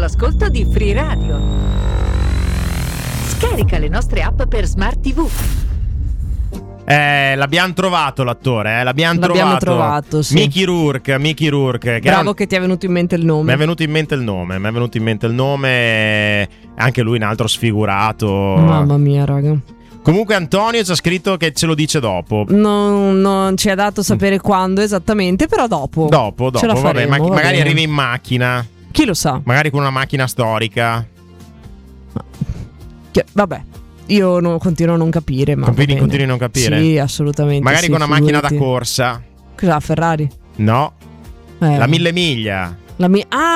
l'ascolto di Free Radio. Scarica le nostre app per Smart TV. L'abbiamo trovato l'attore, l'abbiamo trovato, sì. Mickey Rourke. Bravo che ti è venuto in mente il nome. Mi è venuto in mente il nome. Anche lui un altro sfigurato. Mamma mia, raga. Comunque Antonio ci ha scritto che ce lo dice dopo. Non ci ha dato sapere quando esattamente, però dopo. Dopo, ce la faremo, vabbè, magari arrivi in macchina. Chi lo sa? Magari con una macchina storica. Vabbè. Io continuo a non capire. Ma Continui a non capire? Sì, assolutamente. Magari sì, con una figurati. macchina da corsa. Cos'ha, Ferrari? No. La 1000 miglia. La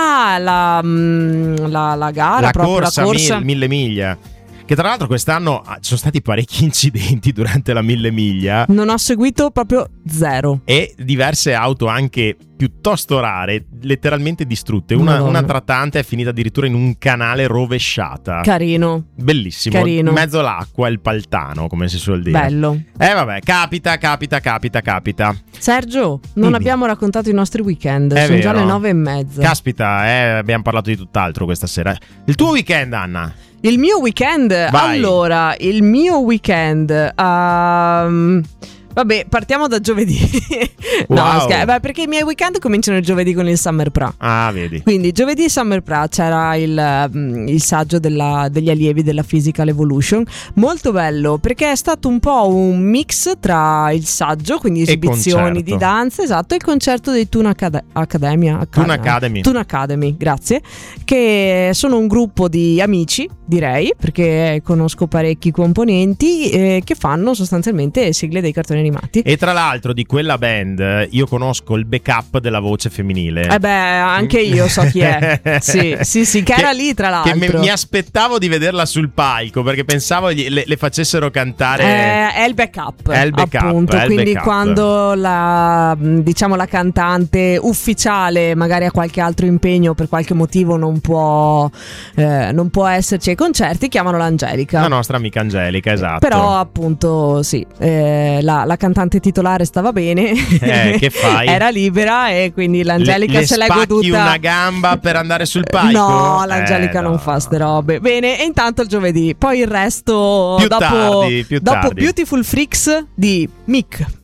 gara, la proprio corsa, la corsa. 1000 miglia. Che tra l'altro quest'anno ci sono stati parecchi incidenti durante la 1000 miglia. Non ho seguito proprio zero. E diverse auto anche piuttosto rare, letteralmente distrutte. Una trattante è finita addirittura in un canale rovesciata. Carino. Bellissimo. Carino. In mezzo all'acqua, il paltano, come si suol dire. Bello. Vabbè, capita. Sergio, non abbiamo raccontato i nostri weekend. È sono vero. già le 9:30. Caspita, abbiamo parlato di tutt'altro questa sera. Il tuo weekend, Anna? Il mio weekend? Vai. Allora, il mio weekend... vabbè, partiamo da giovedì. Wow. Perché i miei weekend cominciano il giovedì con il Summer Pra. Ah, vedi. Quindi giovedì Summer Pra c'era il saggio degli allievi della Physical Evolution. Molto bello, perché è stato un po' un mix tra il saggio, quindi esibizioni di danza, esatto, e il concerto dei Tune Academy, grazie, che sono un gruppo di amici, direi, perché conosco parecchi componenti che fanno sostanzialmente sigle dei cartoni animati. E tra l'altro di quella band io conosco il backup della voce femminile. Anche io so chi è. Sì, che era lì tra l'altro. Che mi aspettavo di vederla sul palco, perché pensavo le facessero cantare. È il backup, appunto. Quindi quando la cantante ufficiale magari ha qualche altro impegno, per qualche motivo non può esserci ai concerti, chiamano l'Angelica. La nostra amica Angelica, esatto. Però appunto sì, la cantante titolare stava bene. Che fai? Era libera e quindi l'Angelica se l'è goduta. Spacchi una gamba per andare sul palco? No, l'Angelica non fa ste robe. Bene, e intanto il giovedì. Poi il resto più tardi. Beautiful Freaks di Mick.